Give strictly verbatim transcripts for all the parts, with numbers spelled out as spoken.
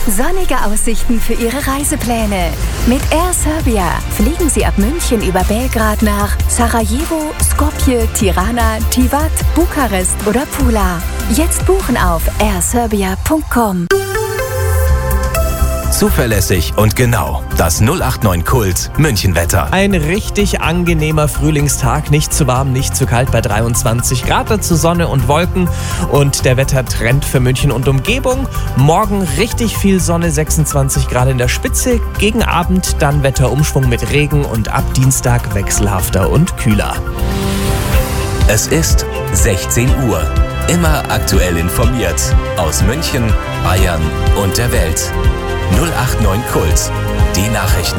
Sonnige Aussichten für Ihre Reisepläne. Mit Air Serbia fliegen Sie ab München über Belgrad nach Sarajevo, Skopje, Tirana, Tivat, Bukarest oder Pula. Jetzt buchen auf air serbia punkt com. Zuverlässig und genau. Das null acht neun Kult Münchenwetter. Ein richtig angenehmer Frühlingstag. Nicht zu warm, nicht zu kalt bei dreiundzwanzig Grad. Dazu Sonne und Wolken. Und der Wettertrend für München und Umgebung. Morgen richtig viel Sonne, sechsundzwanzig Grad in der Spitze. Gegen Abend dann Wetterumschwung mit Regen und ab Dienstag wechselhafter und kühler. Es ist sechzehn Uhr. Immer aktuell informiert. Aus München, Bayern und der Welt. null acht neun Kult. Die Nachrichten.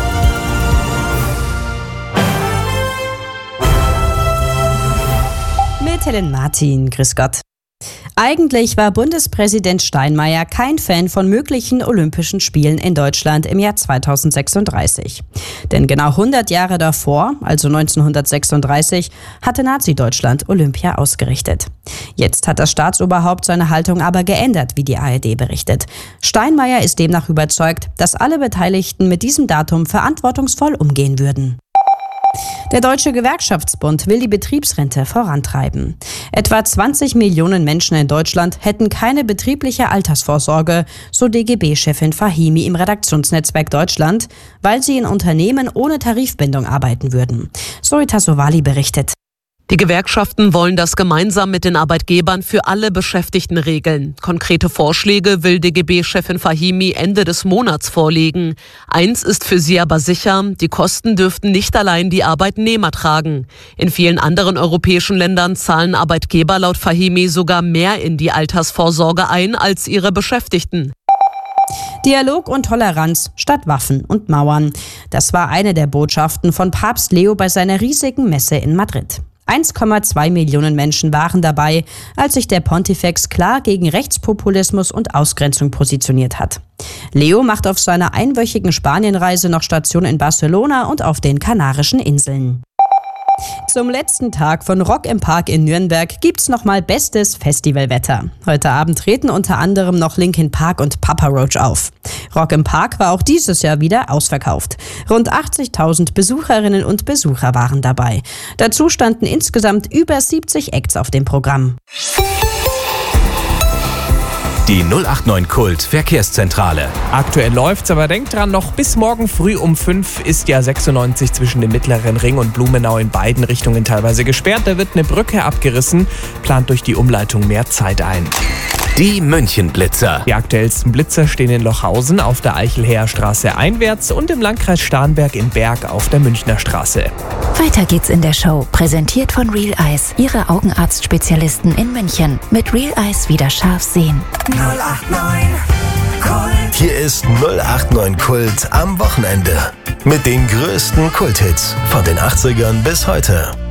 Mit Helen Martin. Grüß Gott. Eigentlich war Bundespräsident Steinmeier kein Fan von möglichen Olympischen Spielen in Deutschland im Jahr zweitausendsechsunddreißig. Denn genau hundert Jahre davor, also neunzehnhundertsechsunddreißig, hatte Nazi-Deutschland Olympia ausgerichtet. Jetzt hat das Staatsoberhaupt seine Haltung aber geändert, wie die A R D berichtet. Steinmeier ist demnach überzeugt, dass alle Beteiligten mit diesem Datum verantwortungsvoll umgehen würden. Der Deutsche Gewerkschaftsbund will die Betriebsrente vorantreiben. Etwa zwanzig Millionen Menschen in Deutschland hätten keine betriebliche Altersvorsorge, so D G B-Chefin Fahimi im Redaktionsnetzwerk Deutschland, weil sie in Unternehmen ohne Tarifbindung arbeiten würden. Zoe Tassovali berichtet. Die Gewerkschaften wollen das gemeinsam mit den Arbeitgebern für alle Beschäftigten regeln. Konkrete Vorschläge will D G B-Chefin Fahimi Ende des Monats vorlegen. Eins ist für sie aber sicher, die Kosten dürften nicht allein die Arbeitnehmer tragen. In vielen anderen europäischen Ländern zahlen Arbeitgeber laut Fahimi sogar mehr in die Altersvorsorge ein als ihre Beschäftigten. Dialog und Toleranz statt Waffen und Mauern. Das war eine der Botschaften von Papst Leo bei seiner riesigen Messe in Madrid. eins Komma zwei Millionen Menschen waren dabei, als sich der Pontifex klar gegen Rechtspopulismus und Ausgrenzung positioniert hat. Leo macht auf seiner einwöchigen Spanienreise noch Station in Barcelona und auf den Kanarischen Inseln. Zum letzten Tag von Rock im Park in Nürnberg gibt's nochmal bestes Festivalwetter. Heute Abend treten unter anderem noch Linkin Park und Papa Roach auf. Rock im Park war auch dieses Jahr wieder ausverkauft. Rund achtzigtausend Besucherinnen und Besucher waren dabei. Dazu standen insgesamt über siebzig Acts auf dem Programm. Die null acht neun Kult Verkehrszentrale. Aktuell läuft's, aber denkt dran, noch bis morgen früh um fünf ist ja sechsundneunzig zwischen dem Mittleren Ring und Blumenau in beiden Richtungen teilweise gesperrt. Da wird eine Brücke abgerissen, plant durch die Umleitung mehr Zeit ein. Die Münchenblitzer. Die aktuellsten Blitzer stehen in Lochhausen auf der Eichelheer Straße einwärts und im Landkreis Starnberg in Berg auf der Münchner Straße. Weiter geht's in der Show. Präsentiert von Real Eyes, Ihre Augenarztspezialisten in München. Mit Real Eyes wieder scharf sehen. null acht neun Kult. Hier ist null acht neun Kult am Wochenende. Mit den größten Kulthits von den achtzigern bis heute.